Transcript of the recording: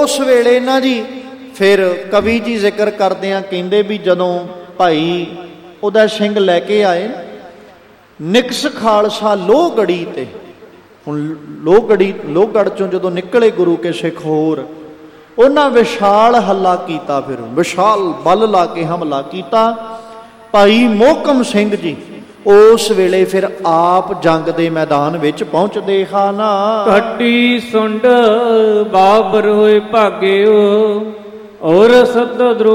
ਉਸ ਵੇਲੇ ਨਾ ਜੀ ਫਿਰ ਕਵੀ ਜੀ ਜ਼ਿਕਰ ਕਰਦੇ ਆ, ਕਹਿੰਦੇ ਵੀ ਜਦੋਂ ਭਾਈ ਉਹਦਾ ਸਿੰਘ ਲੈ ਕੇ ਆਏ ਨਿਕਸ ਖਾਲਸਾ ਲੋਹਗੜੀ ਤੇ, ਹੁਣ ਲੋਹਗੜ੍ਹ ਚੋਂ ਜਦੋਂ ਨਿਕਲੇ ਗੁਰੂ ਕੇ ਸਿੱਖ ਹੋਰ, ਉਹਨਾਂ ਵਿਸ਼ਾਲ ਹੱਲਾ ਕੀਤਾ, ਫਿਰ ਵਿਸ਼ਾਲ ਬਲ ਲਾ ਕੇ ਹਮਲਾ ਕੀਤਾ। ਭਾਈ ਮੋਹਕਮ ਸਿੰਘ ਜੀ ਉਸ ਵੇਲੇ ਫਿਰ ਆਪ ਜੰਗ ਦੇ ਮੈਦਾਨ ਵਿੱਚ ਪਹੁੰਚਦੇ ਹਨ। ਘਟੀ ਸੁੰਡ ਬਾਬਰ ਹੋਏ ਭਾਗਿਓ ਔਰ ਸਤ